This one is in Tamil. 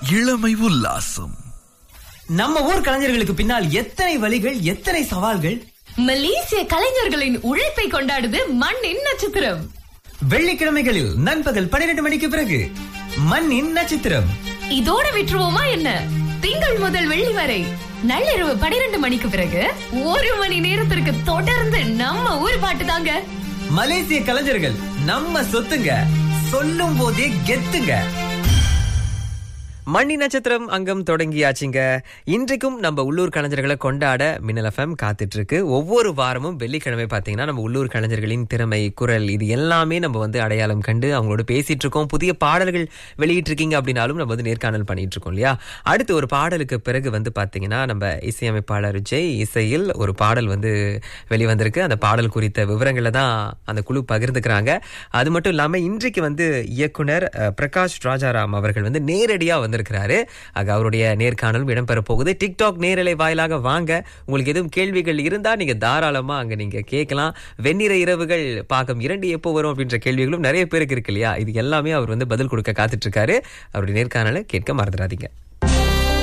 இளமை உல்லாசம். நம்ம ஊர் கலைஞர்களுக்கு பின்னால் எத்தனை வழிகள், எத்தனை சவால்கள். மலேசிய கலைஞர்களின் உழைப்பை கொண்டாடுது மண்ணின் நட்சத்திரம். வெள்ளிக்கிழமைகளில் நண்பகல் 12 மணிக்கு பிறகு மண்ணின் நட்சத்திரம். இதோட விட்டுருவோமா என்ன? திங்கள் முதல் வெள்ளி வரை நள்ளிரவு 12 மணிக்கு பிறகு 1 மணி நேரத்திற்கு தொடர்ந்து நம்ம ஊர் பாட்டு தாங்க. மலேசிய கலைஞர்கள் நம்ம சொத்துங்க, சொல்லும் போதே கெத்துங்க. மணி நட்சத்திரம் அங்கம் தொடங்கியாச்சுங்க. இன்றைக்கும் நம்ம உள்ளூர் கலைஞர்களை கொண்டாட மின்னல் FM காத்துட்டு இருக்கு. ஒவ்வொரு வாரமும் வெள்ளிக்கிழமை பாத்தீங்கன்னா நம்ம உள்ளூர் கலைஞர்களின் திறமை, குரல், இது எல்லாமே நம்ம அடையாளம் கண்டு அவங்களோட பேசிட்டு இருக்கோம். புதிய பாடல்கள் வெளியிட்டு இருக்கீங்க அப்படின்னாலும் நம்ம நேர்காணல் பண்ணிட்டு இருக்கோம் இல்லையா. அடுத்து ஒரு பாடலுக்கு பிறகு பாத்தீங்கன்னா நம்ம இசையமைப்பாளர் விஜய் இசையில் ஒரு பாடல் வெளிவந்திருக்கு. அந்த பாடல் குறித்த விவரங்களை தான் அந்த குழு பகிர்ந்துக்கிறாங்க. அது மட்டும் இல்லாம இன்றைக்கு இயக்குனர் பிரகாஷ் ராஜாராம் அவர்கள் நேரடியா இருக்கிறாரு. அவருடைய நேர்காணலும் இடம்பெற போகுது. டிக்டாக் நேரலை வாயிலாக வாங்க. உங்களுக்கு எதுவும் கேள்விகள் இருந்தா நீங்க தாராளமா அங்க நீங்க கேட்கலாம். வெண்ணிற இரவுகள் பாகம் 2 எப்போ வரும் அப்படின்ற கேள்விகளும் நிறைய பேருக்கு இருக்கு இல்லையா. இது எல்லாமே அவர் பதில் கொடுக்க காத்துட்டு இருக்காரு. அவருடைய நேர்காணலை கேட்க மறந்துடாதீங்க.